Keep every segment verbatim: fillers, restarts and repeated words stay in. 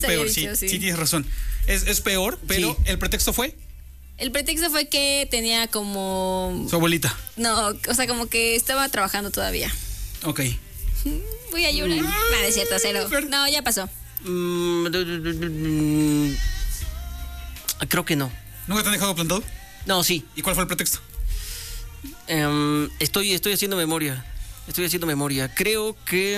Peor, sí, dicho, sí, sí. tienes razón. Es, es peor, pero Sí. el pretexto fue El pretexto fue que tenía como... su abuelita. No, o sea, como que estaba trabajando todavía. Ok. Voy a llorar. Nada, es cierto, cero. No, ya pasó. Mm, du- du- du- du- mm, creo que no. ¿Nunca te han dejado plantado? No, sí. ¿Y cuál fue el pretexto? Em, estoy, estoy haciendo memoria. Estoy haciendo memoria. Creo que...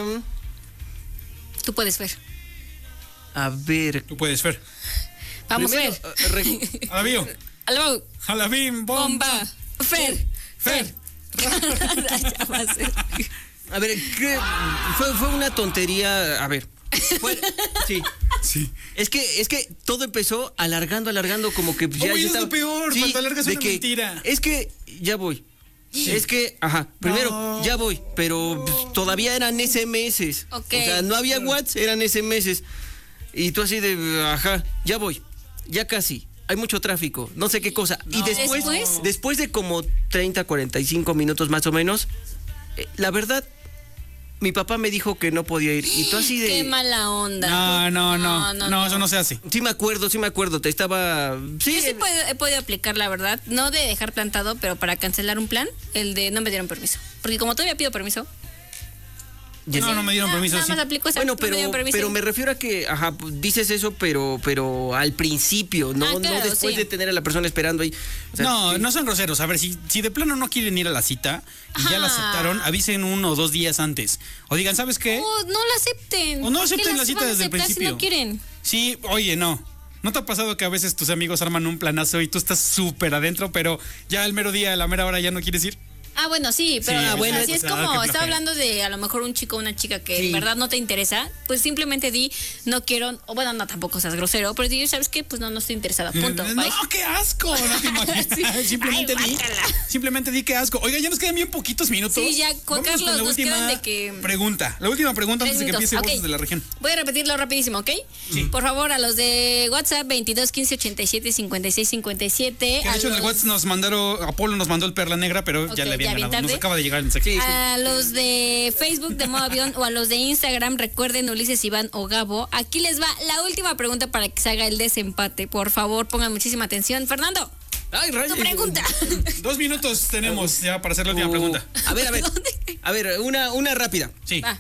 Tú puedes ver. A ver... Tú puedes, Fer. Vamos, primero, Fer. eh, re- Alabío. Aló, Jalabim, bomba. bomba. Fer. Fer. Ya va a ser. A ver, ¿qué? Fue, fue una tontería. A ver. Fue- sí. Sí. Es que, es que todo empezó alargando, alargando, como que ya. Oye, ya es lo peor, cuando alargas de una que, mentira. Es que ya voy. Es que, ajá, primero, No. ya voy, pero pues, todavía eran ese eme eses. Ok. O sea, no había WhatsApp, eran ese eme eses. Y tú así de, ajá, ya voy, ya casi. Hay mucho tráfico, no sé qué cosa. Y después, ¿Después? después de como treinta, cuarenta y cinco minutos más o menos, eh, la verdad, mi papá me dijo que no podía ir. Y tú así de... Qué mala onda. No, no, no. No, eso no se hace. Sí me acuerdo, sí me acuerdo, te estaba... Sí, Yo sí eh, puedo- he podido aplicar, la verdad, no de dejar plantado, pero para cancelar un plan, el de no me dieron permiso. Porque como todavía pido permiso. ya No, sé. no me dieron nada- permiso. Nada Sí. más aplico esa. Bueno, no me pero, dieron permiso. pero me refiero a que, ajá, pues, dices eso, pero, pero al principio, no, Ah, claro, no después sí. de tener a la persona esperando ahí. O sea, No, sí. no son groseros. A ver, si, si de plano no quieren ir a la cita y ya la Ajá. aceptaron, avisen uno o dos días antes. O digan, ¿sabes qué? Oh, no la acepten. O no ¿Por qué acepten las la cita van a desde el aceptar principio. Si no quieren. Sí, oye, no. ¿No te ha pasado que a veces tus amigos arman un planazo y tú estás súper adentro, pero ya el mero día, a la mera hora ya no quieres ir? Ah, bueno, sí, pero Sí, o sea, bueno, si es o sea, qué como, flojera. estaba hablando de a lo mejor un chico o una chica que Sí. en verdad no te interesa, pues simplemente di, no quiero, o bueno, no tampoco seas grosero, pero di, ¿sabes qué? Pues no, no estoy interesada, punto. No, bye. qué asco, no te imaginas. Sí. Simplemente Ay, di, guácala. simplemente di qué asco. Oiga, ya nos quedan bien poquitos minutos. Sí, ya, Juan Vámonos con Carlos, la nos última quedan de que- pregunta. La última pregunta Tres antes de que minutos, empiece ok. Voces de la Región. Voy a repetirlo rapidísimo, ¿ok? Sí. Por favor, a los de WhatsApp veintidós quince ochenta y siete cincuenta y seis cincuenta y siete. Que de a hecho en el los- WhatsApp nos mandaron, Apolo nos mandó el Perla Negra, pero Ok, ya le ya habían bien ganado. Nos tarde. acaba de llegar el mensaje. Sí, sí. A los de Facebook de Modo Avión o a los de Instagram, recuerden Ulises, Iván o Gabo. Aquí les va la última pregunta para que se haga el desempate. Por favor, pongan muchísima atención. Fernando, Ay, tu rayos. pregunta. Dos minutos tenemos ya para hacer la última Uh, pregunta. A ver, a ver. ¿Dónde? A ver, una, una rápida. Sí. Va.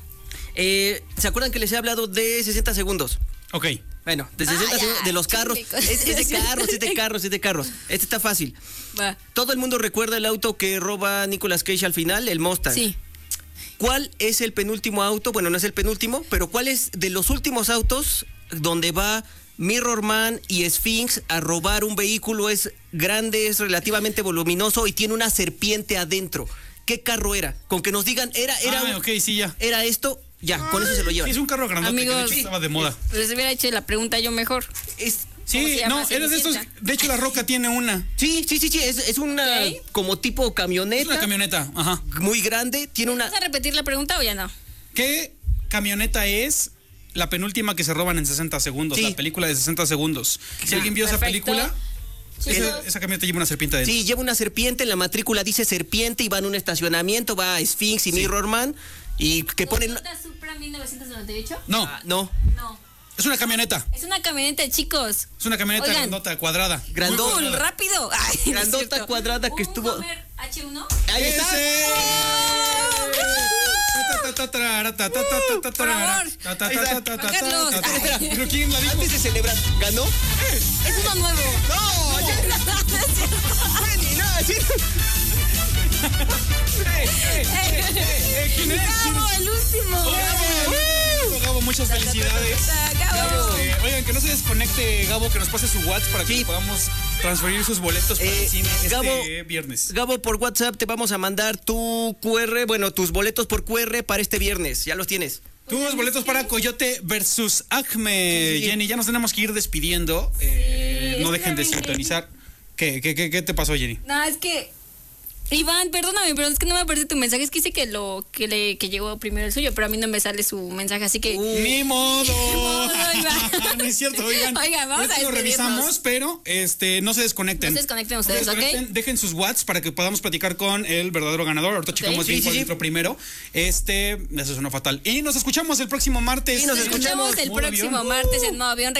Eh, ¿Se acuerdan que les he hablado de sesenta segundos? Ok. Bueno, de Ah, sesenta ya, segundos, de los carros. chingos. Es, es de carros, es de carros, es de carros. Este está fácil. Va. Todo el mundo recuerda el auto que roba Nicolas Cage al final, el Mustang. Sí. ¿Cuál es el penúltimo auto? Bueno, no es el penúltimo, pero ¿cuál es de los últimos autos donde va Mirror Man y Sphinx a robar un vehículo? Es grande, es relativamente voluminoso y tiene una serpiente adentro. ¿Qué carro era? Con que nos digan, era, era, Ah, un- ok, sí, ya. era esto, ya, con eso se lo Sí, llevan. es un carro grandote Amigos, que de hecho sí. estaba de moda. Les hubiera hecho la pregunta yo mejor. Es- ¿Cómo Sí, se llama? no, era de estos. Cenicienta. De hecho, la Roca tiene una. sí, sí, sí, sí, es, es una Ok. como tipo Es camioneta, una camioneta. Ajá. muy grande, tiene una... ¿Vas a repetir la pregunta o ya no? ¿Qué camioneta es la penúltima que se roban en sesenta segundos? Sí. La película de sesenta segundos. Si Ah, alguien vio esa perfecto. película, Chicos, esa, esa camioneta lleva una serpiente adentro. Sí, lleva una serpiente, en la matrícula dice serpiente y va en un estacionamiento, va a Sphinx y Mirror Man y que ponen... ¿Toyota Supra mil novecientos noventa y ocho? No, Ah, no, No. es una camioneta. Es una camioneta, chicos. Es una camioneta Oigan. grandota, cuadrada. Grandota. Muy Cool, cuadrada. rápido. Ay, no es Grandota cierto. cuadrada que ¿Un estuvo- Homer H uno? ahí está. ¡Ese! Por favor. Carlos. Espera, ¿pero quién la dijo? Antes de celebrar, ¿ganó? Es uno nuevo. No, ya No, no es cierto. ni nada, sí. ¿Quién es? Gabo, el último. Gabo, Gabo, muchas felicidades. Gabo. Eh, oigan, que no se desconecte Gabo, que nos pase su WhatsApp para que Sí. podamos transferir sus boletos para Eh, el cine este Gabo- viernes. Gabo, por WhatsApp te vamos a mandar tu Q R, bueno, tus boletos por Q R para este viernes. Ya los tienes. Tus boletos para Coyote versus Acme. Sí, sí. Jenny, ya nos tenemos que ir despidiendo. Eh, Sí, no dejen de espérame. sintonizar. ¿Qué, qué, qué, qué te pasó, Jenny? No, es que. Iván, perdóname, pero es que no me aparece tu mensaje. Es que dice que lo que le que llegó primero el suyo, pero a mí no me sale su mensaje, así que. Ni modo. modo, Iván. No es cierto, oigan. Oigan, vamos Ahorita a lo despedirnos. revisamos, pero este, no se desconecten. No se desconecten No se ustedes, ¿ok? desconecten, dejen sus WhatsApps para que podamos platicar con el verdadero ganador. Ahorita checamos Ok. bien Sí, cuál sí, entró primero. Este, eso sonó fatal. Y nos escuchamos el próximo martes. Y nos Nos escuchamos el Modo próximo Avión. martes en Modo Avión.